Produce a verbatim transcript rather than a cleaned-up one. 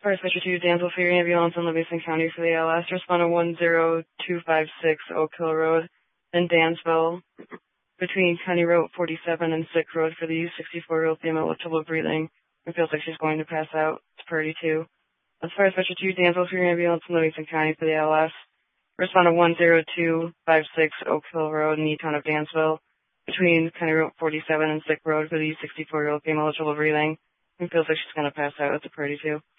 Firefighter two, Dansville for your ambulance in Livingston County for the A L S. Respond to one zero two five six Oak Hill Road in Dansville between County Road forty-seven and Sick Road for the sixty-four-year-old female with trouble breathing and feels like she's going to pass out. It's priority two. That's Firefighter two, Dansville for your ambulance in Livingston County for the A L S. Respond to one zero two five six Oak Hill Road in the town of Dansville between County Road forty-seven and Sick Road for the sixty-four-year-old female with trouble breathing and feels like she's going to pass out. It's a priority two.